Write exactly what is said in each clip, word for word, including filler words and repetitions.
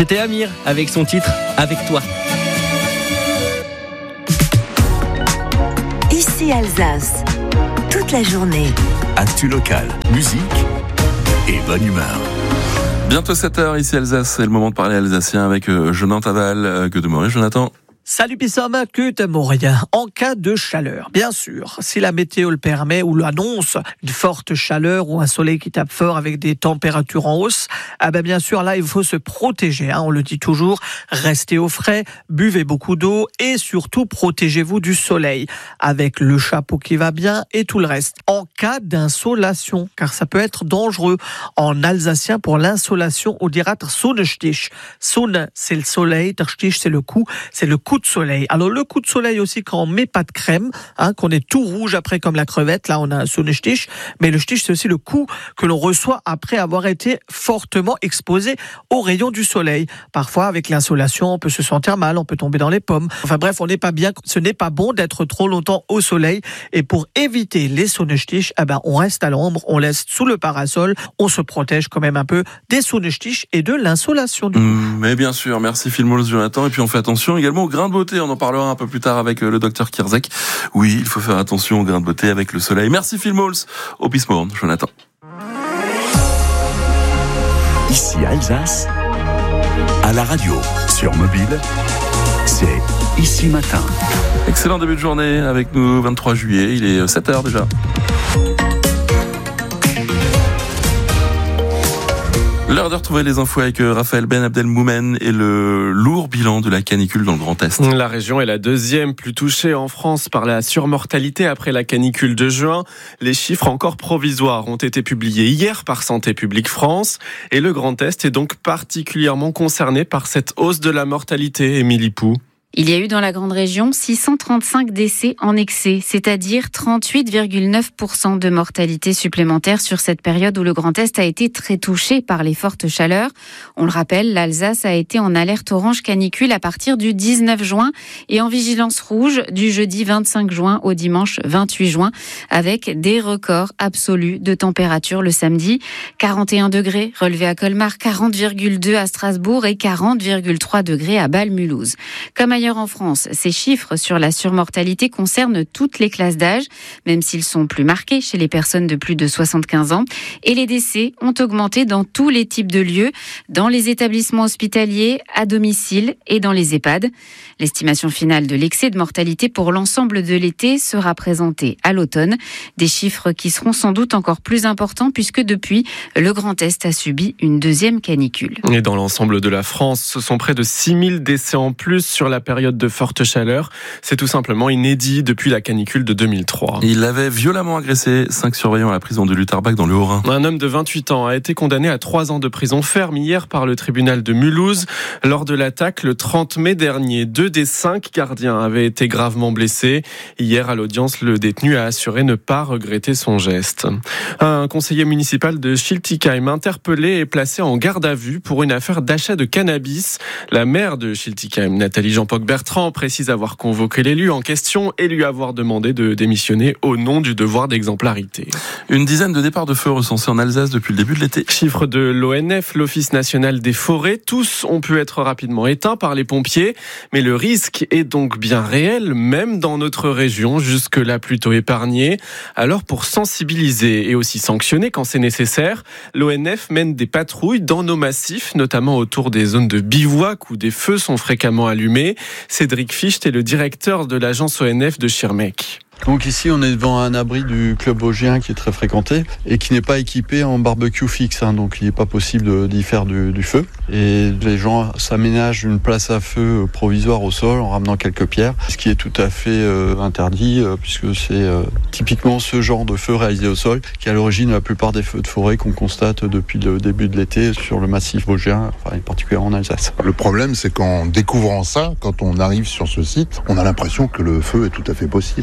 C'était Amir avec son titre « Avec toi ». Ici Alsace, toute la journée. Actu locale, musique et bonne humeur. Bientôt sept heures, ici Alsace, c'est le moment de parler alsacien avec Jonathan Taval. Que de Maurice, Jonathan. Salut Pissom, que de Montréal. En cas de chaleur, bien sûr, si la météo le permet ou l'annonce, une forte chaleur ou un soleil qui tape fort avec des températures en hausse, ah ben bien sûr là il faut se protéger, hein, on le dit toujours, restez au frais, buvez beaucoup d'eau et surtout protégez-vous du soleil avec le chapeau qui va bien et tout le reste. En cas d'insolation, car ça peut être dangereux. En alsacien, pour l'insolation, on dira Sonnenstich. Sonne, c'est le soleil, Stich, c'est le coup, c'est le coup de soleil. Alors le coup de soleil aussi quand on met pas de crème, hein, qu'on est tout rouge après comme la crevette, là on a un Sonnenstich, mais le stich c'est aussi le coup que l'on reçoit après avoir été fortement exposé aux rayons du soleil. Parfois avec l'insolation on peut se sentir mal, on peut tomber dans les pommes. Enfin bref, on n'est pas bien, ce n'est pas bon d'être trop longtemps au soleil et pour éviter les Sonnenstich, eh ben on reste à l'ombre, on laisse sous le parasol, on se protège quand même un peu des Sonnenstich et de l'insolation. Du mmh, mais bien sûr, merci Philmos, Jonathan, et puis on fait attention également au grain de beauté, on en parlera un peu plus tard avec le docteur Kirzek. Oui, il faut faire attention aux grains de beauté avec le soleil. Merci Philmos, au Pismorn, Jonathan. Ici Alsace, à la radio, sur mobile, c'est Ici Matin. Excellent début de journée avec nous, vingt-trois juillet, il est sept heures déjà. L'heure de retrouver les infos avec Raphaël Ben Abdelmoumen et le lourd bilan de la canicule dans le Grand Est. La région est la deuxième plus touchée en France par la surmortalité après la canicule de juin. Les chiffres encore provisoires ont été publiés hier par Santé publique France et le Grand Est est donc particulièrement concerné par cette hausse de la mortalité. Émilie Pou. Il y a eu dans la grande région six cent trente-cinq décès en excès, c'est-à-dire trente-huit virgule neuf pour cent de mortalité supplémentaire sur cette période où le Grand Est a été très touché par les fortes chaleurs. On le rappelle, l'Alsace a été en alerte orange canicule à partir du dix-neuf juin et en vigilance rouge du jeudi vingt-cinq juin au dimanche vingt-huit juin, avec des records absolus de température le samedi. quarante et un degrés relevés à Colmar, quarante virgule deux à Strasbourg et quarante virgule trois degrés à Bâle-Mulhouse. Comme ailleurs en France, ces chiffres sur la surmortalité concernent toutes les classes d'âge, même s'ils sont plus marqués chez les personnes de plus de soixante-quinze ans. Et les décès ont augmenté dans tous les types de lieux, dans les établissements hospitaliers, à domicile et dans les EHPAD. L'estimation finale de l'excès de mortalité pour l'ensemble de l'été sera présentée à l'automne. Des chiffres qui seront sans doute encore plus importants puisque depuis, le Grand Est a subi une deuxième canicule. Et dans l'ensemble de la France, ce sont près de six mille décès en plus sur la période de forte chaleur. C'est tout simplement inédit depuis la canicule de deux mille trois. Il avait violemment agressé cinq surveillants à la prison de Lutterbach dans le Haut-Rhin. Un homme de vingt-huit ans a été condamné à trois ans de prison ferme hier par le tribunal de Mulhouse. Lors de l'attaque le trente mai dernier, deux des cinq gardiens avaient été gravement blessés. Hier à l'audience, le détenu a assuré ne pas regretter son geste. Un conseiller municipal de Schiltigheim interpellé et placé en garde à vue pour une affaire d'achat de cannabis. La maire de Schiltigheim, Nathalie Jean-Paul-Bertrand, précise avoir convoqué l'élu en question et lui avoir demandé de démissionner au nom du devoir d'exemplarité. Une dizaine de départs de feu recensés en Alsace depuis le début de l'été. Chiffre de l'O N F, l'Office national des forêts. Tous ont pu être rapidement éteints par les pompiers, mais le risque est donc bien réel, même dans notre région, jusque-là plutôt épargnée. Alors pour sensibiliser et aussi sanctionner quand c'est nécessaire, l'O N F mène des patrouilles dans nos massifs, notamment autour des zones de bivouac où des feux sont fréquemment allumés. Cédric Ficht est le directeur de l'agence O N F de Schirmeck. Donc ici, on est devant un abri du club vosgien qui est très fréquenté et qui n'est pas équipé en barbecue fixe, hein, donc il n'est pas possible de, d'y faire du, du feu. Et les gens s'aménagent une place à feu provisoire au sol en ramenant quelques pierres, ce qui est tout à fait euh, interdit euh, puisque c'est euh, typiquement ce genre de feu réalisé au sol qui est à l'origine de la plupart des feux de forêt qu'on constate depuis le début de l'été sur le massif vosgien, enfin, particulièrement en Alsace. Le problème, c'est qu'en découvrant ça, quand on arrive sur ce site, on a l'impression que le feu est tout à fait possible. Oui, c'est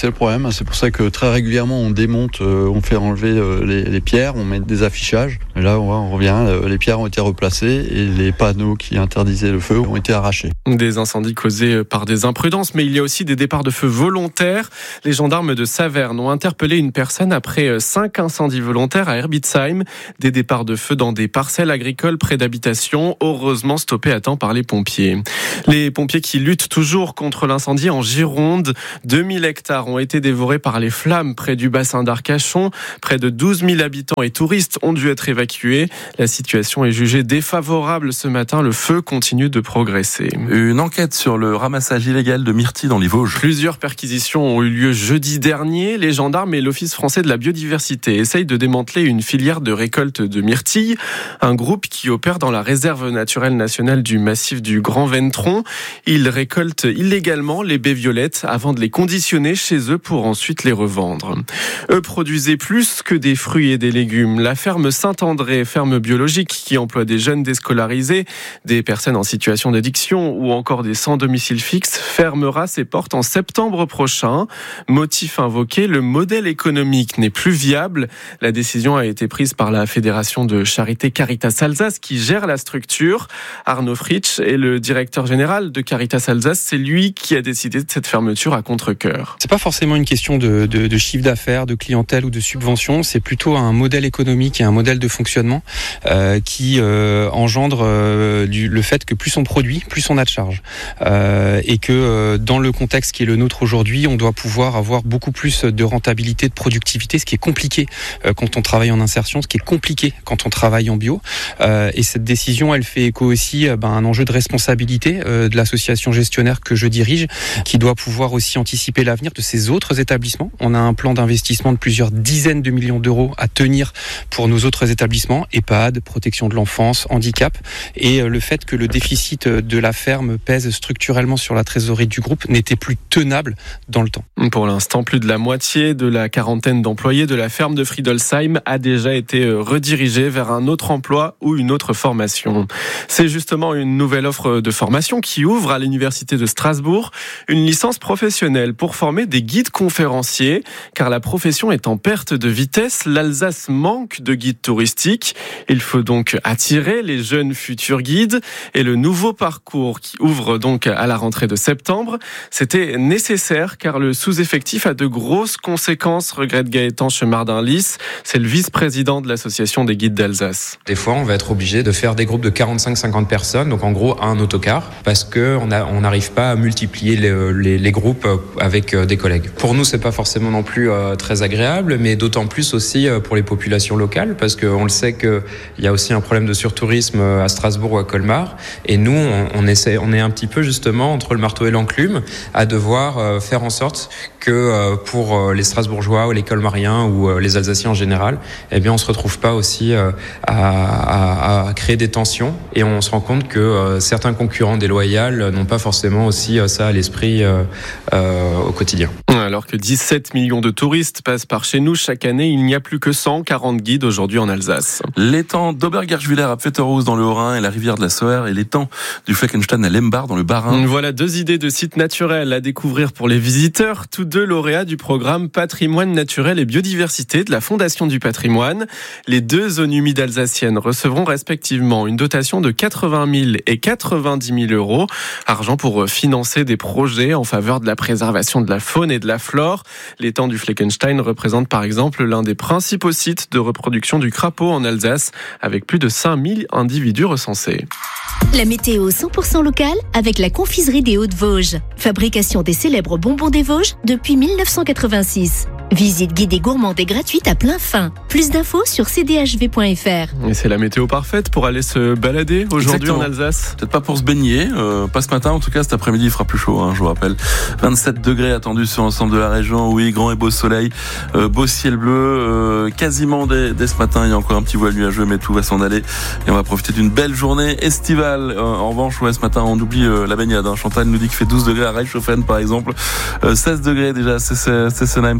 c'est le problème. C'est pour ça que très régulièrement on démonte, euh, on fait enlever euh, les, les pierres, on met des affichages. Et là on, on revient, euh, les pierres ont été replacées et les panneaux qui interdisaient le feu ont été arrachés. Des incendies causés par des imprudences, mais il y a aussi des départs de feu volontaires. Les gendarmes de Saverne ont interpellé une personne après cinq incendies volontaires à Herbitsheim. Des départs de feu dans des parcelles agricoles près d'habitations, heureusement stoppés à temps par les pompiers. Les pompiers qui luttent toujours contre l'incendie en Gironde. deux mille hectares ont été dévorés par les flammes près du bassin d'Arcachon. Près de douze mille habitants et touristes ont dû être évacués. La situation est jugée défavorable ce matin. Le feu continue de progresser. Une enquête sur le ramassage illégal de myrtilles dans les Vosges. Plusieurs perquisitions ont eu lieu jeudi dernier. Les gendarmes et l'Office français de la biodiversité essayent de démanteler une filière de récolte de myrtilles. Un groupe qui opère dans la réserve naturelle nationale du massif du Grand Ventron. Ils récoltent illégalement les baies violettes avant de les conditionner chez eux pour ensuite les revendre. Eux produisaient plus que des fruits et des légumes. La ferme Saint-André, ferme biologique qui emploie des jeunes déscolarisés, des personnes en situation d'addiction ou encore des sans domicile fixe, fermera ses portes en septembre prochain. Motif invoqué, le modèle économique n'est plus viable. La décision a été prise par la Fédération de charité Caritas Alsace qui gère la structure. Arnaud Fritsch est le directeur général de Caritas Alsace. C'est lui qui a décidé de cette fermeture à contre-cœur. C'est pas forcément une question de, de, de chiffre d'affaires, de clientèle ou de subvention. C'est plutôt un modèle économique et un modèle de fonctionnement euh, qui euh, engendre euh, du, le fait que plus on produit, plus on a de charges. Euh, et que euh, dans le contexte qui est le nôtre aujourd'hui, on doit pouvoir avoir beaucoup plus de rentabilité, de productivité, ce qui est compliqué euh, quand on travaille en insertion, ce qui est compliqué quand on travaille en bio. Euh, et cette décision, elle fait écho aussi à ben, un enjeu de responsabilité euh, de l'association gestionnaire que je dirige, qui doit pouvoir aussi anticiper l'avenir de ces autres établissements. On a un plan d'investissement de plusieurs dizaines de millions d'euros à tenir pour nos autres établissements, EHPAD, protection de l'enfance, handicap, et euh, le fait que le déficit de la ferme pèse structurellement sur la trésorerie du groupe n'était plus tenable dans le temps. Pour l'instant, plus de la moitié de la quarantaine d'employés de la ferme de Friedolsheim a déjà été redirigée vers un autre emploi ou une autre formation. C'est justement une nouvelle offre de formation qui ouvre à l'université de Strasbourg, une licence professionnelle pour former des guides conférenciers, car la profession est en perte de vitesse. L'Alsace manque de guides touristiques. Il faut donc attirer les jeunes futurs guides, et le nouveau parcours qui ouvre donc à la rentrée de septembre, c'était nécessaire car le sous-effectif a de grosses conséquences, regrette Gaëtan Chemardin-Lys. C'est le vice-président de l'association des guides d'Alsace. Des fois, on va être obligé de faire des groupes de quarante-cinq à cinquante personnes, donc en gros un autocar, parce qu'on on n'arrive pas à multiplier les, les, les groupes avec des collègues. Pour nous, c'est pas forcément non plus euh, très agréable, mais d'autant plus aussi pour les populations locales, parce qu'on le sait qu'il y a aussi un problème de surtourisme à Strasbourg ou à Colmar, et nous, on, on, essaie, on est un petit peu justement entre le marteau et l'enclume à devoir euh, faire en sorte que euh, pour euh, les Strasbourgeois ou les Colmariens ou euh, les Alsaciens en général, eh bien on se retrouve pas aussi euh, à, à, à créer des tensions, et on se rend compte que euh, certains concurrents déloyaux n'ont pas forcément aussi euh, ça à l'esprit euh, euh, au quotidien. Alors que dix-sept millions de touristes passent par chez nous chaque année, il n'y a plus que cent quarante guides aujourd'hui en Alsace. L'étang d'Obergerschwiller à Pfetterhaus dans le Haut-Rhin et la rivière de la Sauer, et l'étang du Fleckenstein à Lembar dans le Bas-Rhin. Voilà deux idées de sites naturels à découvrir pour les visiteurs, tous deux lauréats du programme Patrimoine naturel et biodiversité de la Fondation du patrimoine. Les deux zones humides alsaciennes recevront respectivement une dotation de quatre-vingt mille et quatre-vingt-dix mille euros, argent pour financer des projets en faveur de la préservation de la faune et de la flore. L'étang du Fleckenstein représente par exemple l'un des principaux sites de reproduction du crapaud en Alsace, avec plus de cinq mille individus recensés. La météo cent pour cent locale avec la confiserie des Hauts-de-Vosges. Fabrication des célèbres bonbons des Vosges depuis mille neuf cent quatre-vingt-six. Visite guidée gourmande et gratuite à plein fin. Plus d'infos sur c d h v point f r. Et c'est la météo parfaite pour aller se balader aujourd'hui en Alsace. Peut-être pas pour se baigner, euh, pas ce matin en tout cas, cet après-midi il fera plus chaud, hein, je vous rappelle. vingt-sept degrés attendus sur l'ensemble de la région, oui, grand et beau soleil, euh, beau ciel bleu, euh, quasiment dès, dès ce matin, il y a encore un petit voile nuageux mais tout va s'en aller et on va profiter d'une belle journée estivale. Euh, en revanche, ouais, ce matin on oublie euh, la baignade, hein. Chantal nous dit qu'il fait douze degrés à Reichshofen par exemple, euh, seize degrés déjà à Sessenheim, ça c'est Paul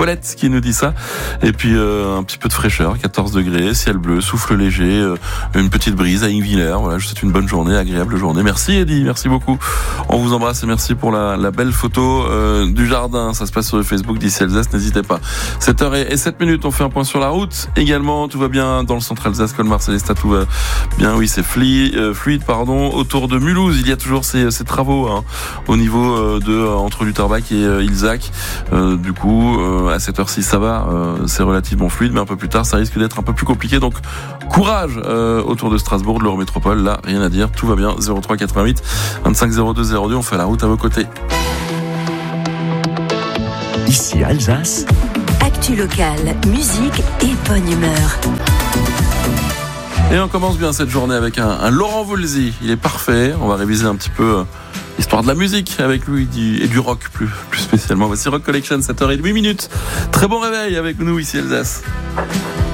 Colette qui nous dit ça. Et puis euh, un petit peu de fraîcheur, quatorze degrés, ciel bleu, souffle léger, euh, une petite brise à Ingvillers. Voilà, je vous souhaite une bonne journée, agréable journée. Merci Eddy, merci beaucoup. On vous embrasse et merci pour la, la belle photo euh, du jardin. Ça se passe sur le Facebook d'Ici Alsace, n'hésitez pas. sept heures et sept minutes, on fait un point sur la route. Également, tout va bien dans le centre Alsace, Colmar, Célestat, tout va bien. Oui, c'est fluide, euh, fluide, pardon. Autour de Mulhouse, il y a toujours ces, ces travaux hein, au niveau euh, de euh, entre Lutherbach et euh, Ilzac. Euh, du coup, euh, à cette heure-ci, ça va, euh, c'est relativement fluide, mais un peu plus tard, ça risque d'être un peu plus compliqué. Donc, courage euh, autour de Strasbourg, de l'Eurométropole. Là, rien à dire, tout va bien. zéro trois quatre-vingt-huit vingt-cinq zéro deux zéro deux, on fait la route à vos côtés. Ici Alsace. Actu locale, musique et bonne humeur. Et on commence bien cette journée avec un, un Laurent Voulzy. Il est parfait. On va réviser un petit peu euh, l'histoire de la musique avec lui du, et du rock plus, plus spécialement. Voici Rock Collection, sept heures trente minutes. Très bon réveil avec nous ici Alsace.